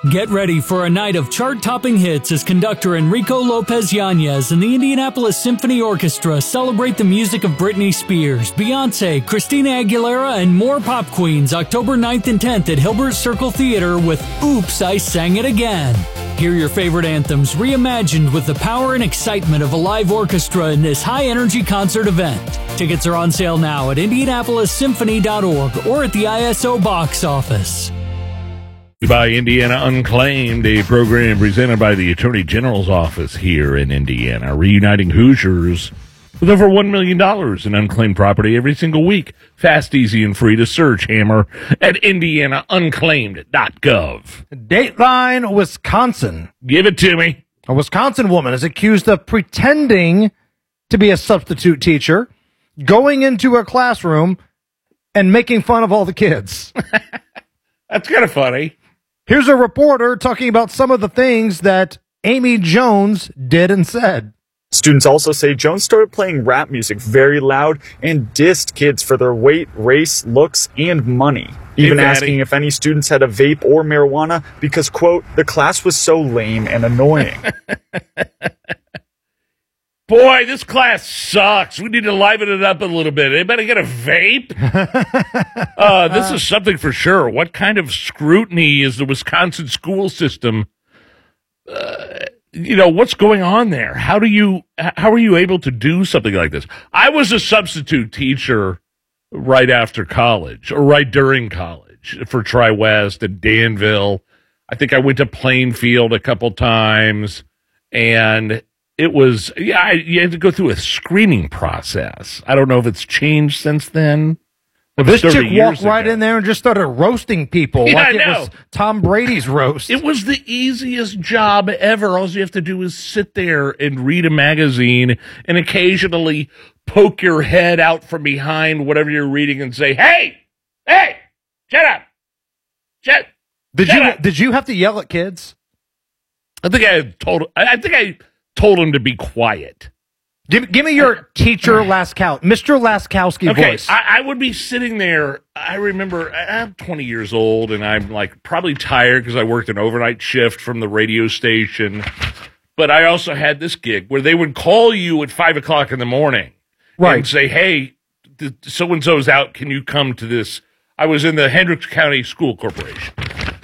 Get ready for a night of chart-topping hits as conductor Enrico Lopez Yanez and the Indianapolis Symphony Orchestra celebrate the music of Britney Spears, Beyoncé, Christina Aguilera, and more pop queens October 9th and 10th at Hilbert Circle Theater with Oops, I Sang It Again. Hear your favorite anthems reimagined with the power and excitement of a live orchestra in this high-energy concert event. Tickets are on sale now at IndianapolisSymphony.org or at the ISO box office. By Indiana Unclaimed, a program presented by the Attorney General's office here in Indiana, reuniting Hoosiers with over $1 million in unclaimed property every single week. Fast, easy, and free to search. Hammer at indianaunclaimed.gov. Dateline, Wisconsin. Give it to me. A Wisconsin woman is accused of pretending to be a substitute teacher, going into a classroom, and making fun of all the kids. That's kind of funny. Here's a reporter talking about some of the things that Amy Jones did and said. Students also say Jones started playing rap music very loud and dissed kids for their weight, race, looks, and money. Even asking if any students had a vape or marijuana because, quote, the class was so lame and annoying. Boy, this class sucks. We need to liven it up a little bit. Anybody get a vape? This is something for sure. What kind of scrutiny is the Wisconsin school system? What's going on there? How are you able to do something like this? I was a substitute teacher right after college, or right during college, for Tri-West and Danville. I think I went to Plainfield a couple times, and it was, you had to go through a screening process. I don't know if it's changed since then. Well, this chick walked right in there and just started roasting people like it was Tom Brady's roast. It was the easiest job ever. All you have to do is sit there and read a magazine and occasionally poke your head out from behind whatever you're reading and say, hey, shut up. Did you have to yell at kids? I think I told him to be quiet. Give me your teacher Mr. Laskowski voice. I would be sitting there. I remember I'm 20 years old, and I'm like probably tired because I worked an overnight shift from the radio station. But I also had this gig where they would call you at 5 o'clock in the morning, right, and say, "Hey, so and so's out. Can you come to this?" I was in the Hendricks County School Corporation,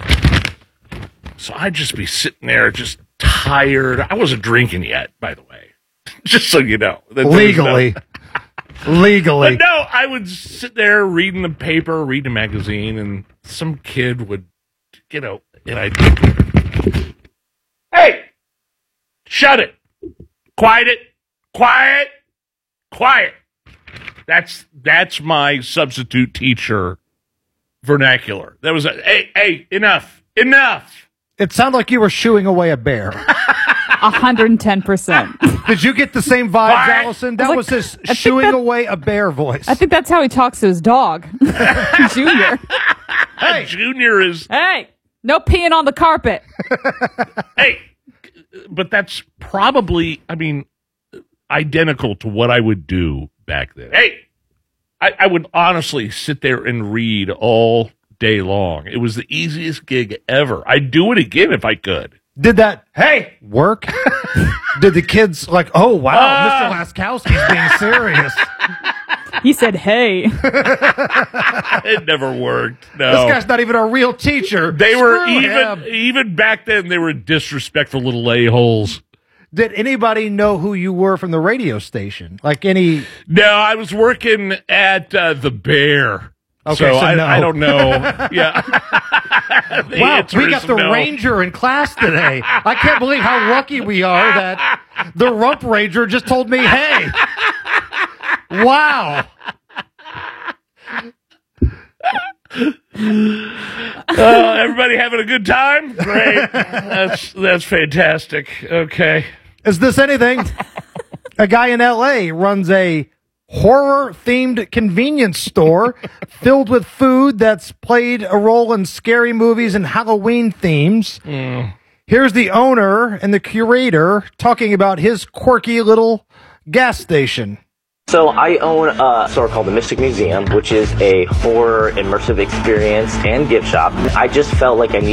so I'd just be sitting there, just tired. I wasn't drinking yet, by the way. Just so you know. Legally. But no, I would sit there reading the paper, reading a magazine, and some kid would, and I'd, hey, shut it. Quiet. That's my substitute teacher vernacular. That was, hey, enough. It sounded like you were shooing away a bear. 110%. Did you get the same vibes, Allison? That was his shooing away a bear voice. I think that's how he talks to his dog, Junior. Hey, Junior is... Hey, no peeing on the carpet. Hey, but that's probably, identical to what I would do back then. Hey, I would honestly sit there and read all day long. It was the easiest gig ever. I'd do it again if I could. Did that, work? Did the kids oh, wow, Mr. Laskowski's being serious. He said, hey. It never worked. No. This guy's not even a real teacher. They were even back then, they were disrespectful little a-holes. Did anybody know who you were from the radio station? No, I was working at the Bear. Okay, so no. I don't know. Yeah. Wow, we got the Ranger in class today. I can't believe how lucky we are that the Rump Ranger just told me, hey. Wow. Everybody having a good time? Great. That's fantastic. Okay. Is this anything? A guy in L.A. runs a horror-themed convenience store filled with food that's played a role in scary movies and Halloween themes. Here's the owner and the curator talking about his quirky little gas station. So I own a store called the Mystic Museum, which is a horror immersive experience and gift shop. I just felt like I needed